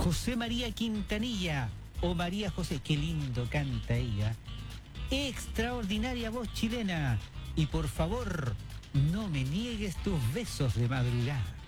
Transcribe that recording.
José María Quintanilla o María José, qué lindo canta ella. Extraordinaria voz chilena. Y por favor, no me niegues tus besos de madrugada.